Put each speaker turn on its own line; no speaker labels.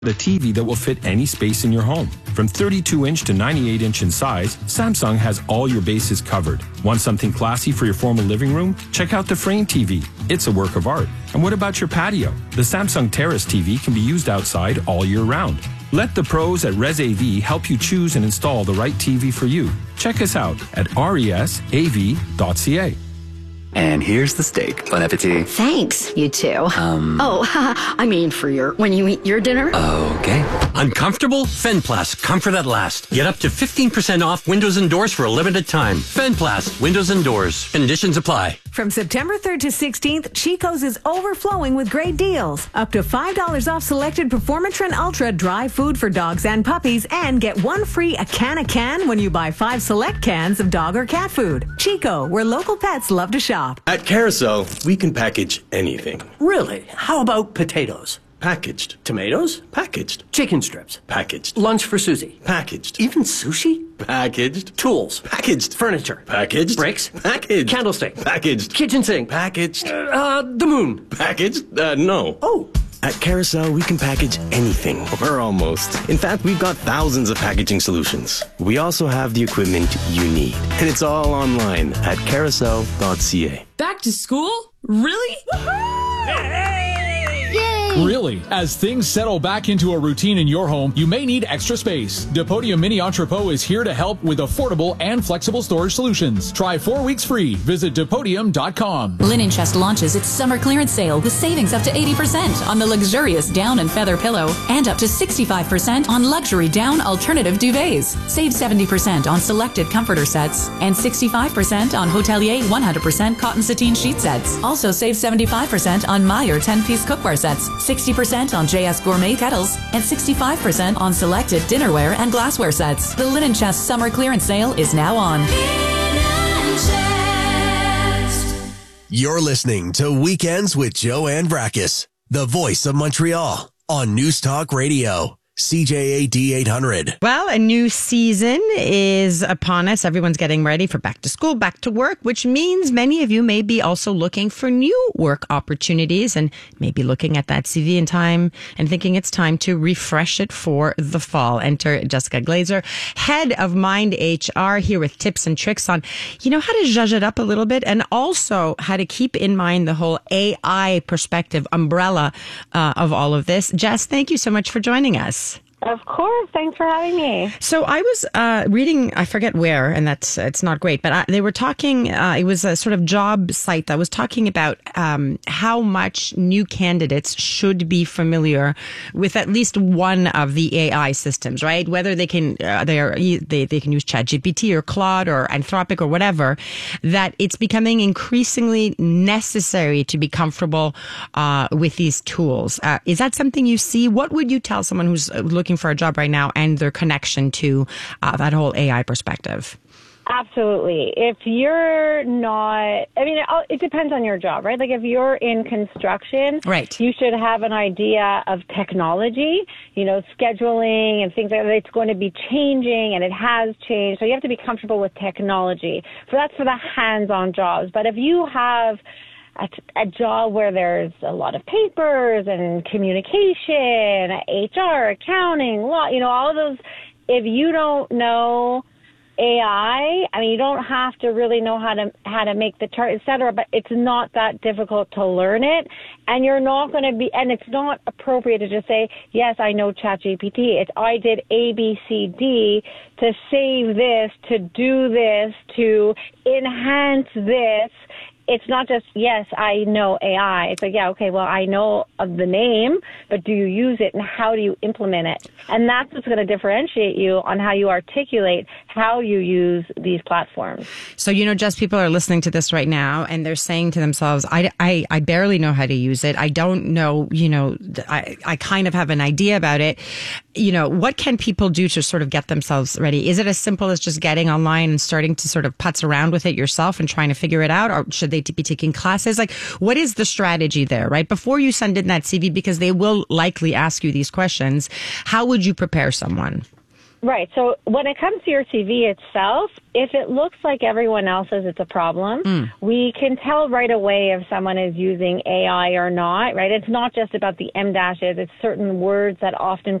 The TV that will fit any space in your home. From 32-inch to 98-inch in size, Samsung has all your bases covered. Want something classy for your formal living room? Check out the Frame TV. It's a work of art. And what about your patio? The Samsung Terrace TV can be used outside all year round. Let the pros at ResAV help you choose and install the right TV for you. Check us out at resav.ca.
And here's the steak. Bon appetit.
Thanks, you too. When you eat your dinner.
Okay.
Uncomfortable? Fenplast. Comfort at last. Get up to 15% off windows and doors for a limited time. Fenplast. Windows and doors. Conditions apply.
From September 3rd to 16th, Chico's is overflowing with great deals. Up to $5 off selected Performatrin Ultra dry food for dogs and puppies, and get one free a can when you buy 5 select cans of dog or cat food. Chico, where local pets love to shop.
At Carousel, we can package anything.
Really? How about potatoes?
Packaged.
Tomatoes?
Packaged.
Chicken strips?
Packaged.
Lunch for Susie?
Packaged.
Even sushi?
Packaged.
Tools?
Packaged.
Furniture?
Packaged.
Bricks?
Packaged.
Candlestick?
Packaged.
Kitchen sink?
Packaged.
The moon?
Packaged? No.
Oh.
At Carousel, we can package anything, or almost. In fact, we've got thousands of packaging solutions. We also have the equipment you need, and it's all online at carousel.ca.
Back to school? Really?
Really, as things settle back into a routine in your home, you may need extra space. Depodium Mini Entrepot is here to help with affordable and flexible storage solutions. Try 4 weeks free. Visit Depodium.com.
Linen Chest launches its summer clearance sale with savings up to 80% on the luxurious down and feather pillow and up to 65% on luxury down alternative duvets. Save 70% on selected comforter sets and 65% on Hotelier 100% cotton sateen sheet sets. Also save 75% on Meyer 10-piece cookware sets, 60% on JS Gourmet kettles, and 65% on selected dinnerware and glassware sets. The Linen Chest summer clearance sale is now on.
You're listening to Weekends with Joanne Brackus, the voice of Montreal, on News Talk Radio. CJAD 800.
Well, a new season is upon us. Everyone's getting ready for back to school, back to work, which means many of you may be also looking for new work opportunities and maybe looking at that CV in time and thinking it's time to refresh it for the fall. Enter Jessica Glazer, head of Mind HR, here with tips and tricks on, how to zhuzh it up a little bit and also how to keep in mind the whole AI perspective umbrella of all of this. Jess, thank you so much for joining us.
Of course. Thanks for having me.
So I was reading, I forget where, and it's not great, but they were talking, it was a sort of job site that was talking about how much new candidates should be familiar with at least one of the AI systems, right? Whether they can they can use ChatGPT or Claude or Anthropic or whatever, that it's becoming increasingly necessary to be comfortable with these tools. Is that something you see? What would you tell someone who's looking for a job right now and their connection to that whole AI perspective?
Absolutely. If you're not, it depends on your job, right? Like if you're in construction,
right,
you should have an idea of technology, scheduling and things like that. It's going to be changing and it has changed. So you have to be comfortable with technology. So that's for the hands-on jobs. But if you have a job where there's a lot of papers and communication, HR, accounting, law, all of those, if you don't know AI, you don't have to really know how to make the chart, et cetera, but it's not that difficult to learn it. And you're not going to be, and it's not appropriate to just say, yes, I know ChatGPT. It's I did A, B, C, D to save this, to do this, to enhance this. It's not just, yes, I know AI. It's like, yeah, okay, well, I know of the name, but do you use it and how do you implement it? And that's what's going to differentiate you on how you articulate how you use these platforms.
So, just people are listening to this right now and they're saying to themselves, I barely know how to use it. I don't know, I kind of have an idea about it. What can people do to sort of get themselves ready? Is it as simple as just getting online and starting to sort of putz around with it yourself and trying to figure it out? Or should they be taking classes? Like, what is the strategy there, right? Before you send in that CV, because they will likely ask you these questions, how would you prepare someone?
Right. So when it comes to your TV itself, if it looks like everyone else's, it's a problem. We can tell right away if someone is using AI or not, right? It's not just about the M dashes. It's certain words that often